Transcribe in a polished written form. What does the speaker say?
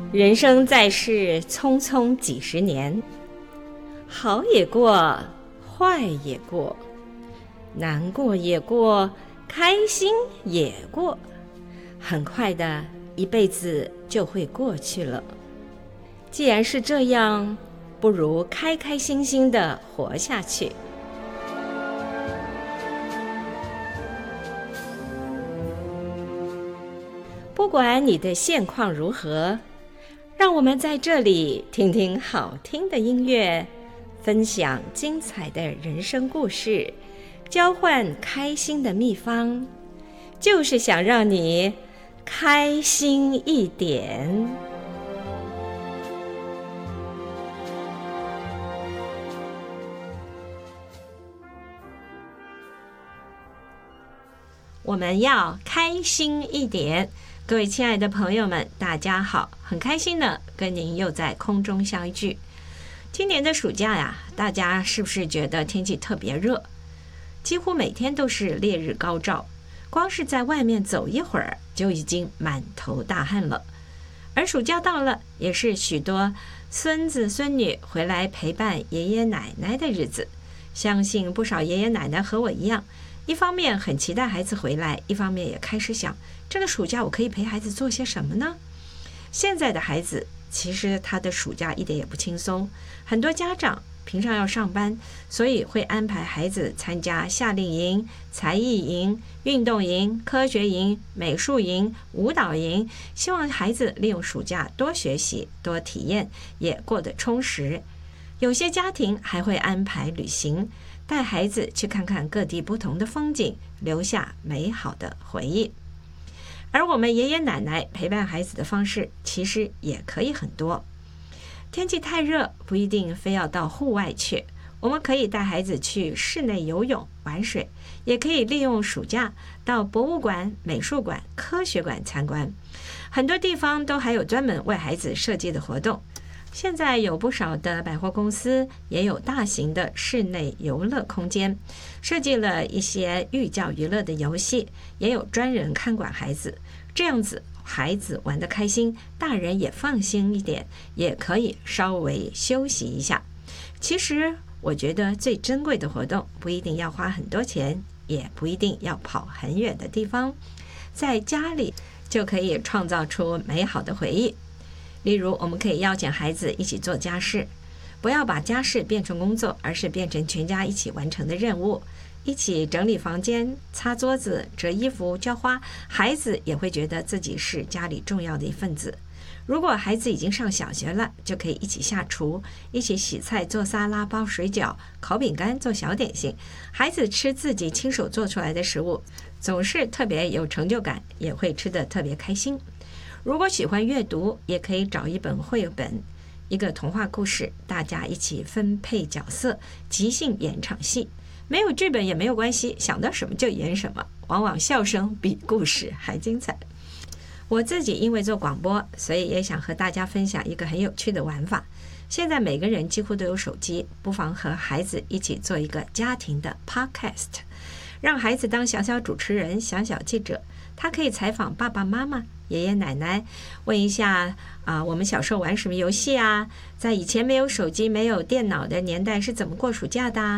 人生在世，匆匆几十年，好也过，坏也过，难过也过，开心也过，很快的一辈子就会过去了。既然是这样，不如开开心心的活下去。不管你的现况如何，让我们在这里听听好听的音乐，分享精彩的人生故事，交换开心的秘方，就是想让你开心一点。我们要开心一点。各位亲爱的朋友们，大家好，很开心的跟您又在空中相聚。今年的暑假呀，大家是不是觉得天气特别热？几乎每天都是烈日高照，光是在外面走一会儿就已经满头大汗了。而暑假到了，也是许多孙子孙女回来陪伴爷爷奶奶的日子。相信不少爷爷奶奶和我一样，一方面很期待孩子回来，一方面也开始想，这个暑假我可以陪孩子做些什么呢？现在的孩子其实他的暑假一点也不轻松，很多家长平常要上班，所以会安排孩子参加夏令营、才艺营、运动营、科学营、美术营、舞蹈营，希望孩子利用暑假多学习、多体验，也过得充实。有些家庭还会安排旅行，带孩子去看看各地不同的风景，留下美好的回忆。而我们爷爷奶奶陪伴孩子的方式其实也可以很多。天气太热，不一定非要到户外去，我们可以带孩子去室内游泳、玩水，也可以利用暑假到博物馆、美术馆、科学馆参观。很多地方都还有专门为孩子设计的活动。现在有不少的百货公司也有大型的室内游乐空间，设计了一些寓教于乐的游戏，也有专人看管孩子，这样子孩子玩得开心，大人也放心一点，也可以稍微休息一下。其实我觉得最珍贵的活动不一定要花很多钱，也不一定要跑很远的地方，在家里就可以创造出美好的回忆。例如，我们可以邀请孩子一起做家事，不要把家事变成工作，而是变成全家一起完成的任务。一起整理房间、擦桌子、折衣服、浇花，孩子也会觉得自己是家里重要的一份子。如果孩子已经上小学了，就可以一起下厨，一起洗菜、做沙拉、包水饺、烤饼干、做小点心。孩子吃自己亲手做出来的食物，总是特别有成就感，也会吃得特别开心。如果喜欢阅读，也可以找一本绘本，一个童话故事，大家一起分配角色，即兴演场戏。没有剧本也没有关系，想到什么就演什么，往往笑声比故事还精彩。我自己因为做广播，所以也想和大家分享一个很有趣的玩法。现在每个人几乎都有手机，不妨和孩子一起做一个家庭的 podcast， 让孩子当小小主持人、小小记者，他可以采访爸爸妈妈、爷爷奶奶，问一下我们小时候玩什么游戏啊？在以前没有手机、没有电脑的年代是怎么过暑假的啊？